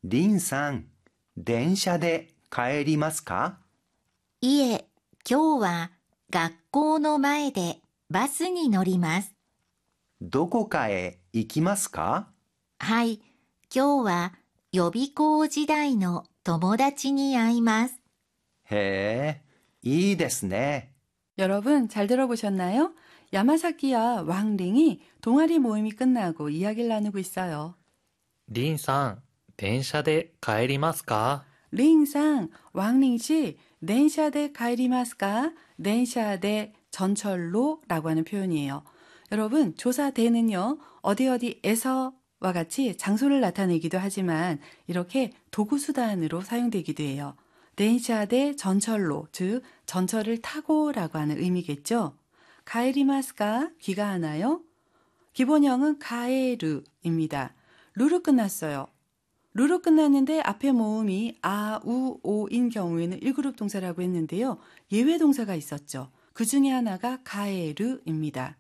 リンさん、電車で帰りますか？ いえ、今日は学校の前でバスに乗ります。 どこかへ行きますか？ はい、今日は予備校時代の友達に会います。 へえ、いいですね。 여러분 잘 들어보셨나요? 야마사키와 왕링이 동아리 모임이 끝나고 이야기를 나누고 있어요. リンさん、電車で帰りますか？ 링상, 왕링씨, 덴샤데 가이리마스까? 덴샤데 전철로 라고 하는 표현이에요. 여러분, 조사대는요, 어디에서와 같이 장소를 나타내기도 하지만 이렇게 도구수단으로 사용되기도 해요. 덴샤데 전철로, 즉 전철을 타고 라고 하는 의미겠죠. 가이리마스까? 귀가하나요? 기본형은 가에르입니다. 루로 끝났어요. 루로 끝났는데 앞에 모음이 아, 우, 오인 경우에는 1그룹 동사라고 했는데요. 예외 동사가 있었죠. 그 중에 하나가 가에르입니다.